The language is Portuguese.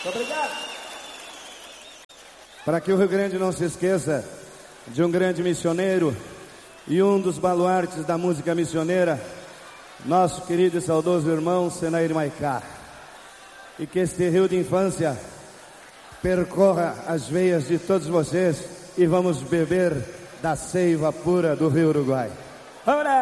Obrigado. Para que o Rio Grande não se esqueça de um grande missioneiro e um dos baluartes da música missioneira, nosso querido e saudoso irmão Senair Maicá. E que este rio de infância percorra as veias de todos vocês e vamos beber da seiva pura do Rio Uruguai. Vamos lá!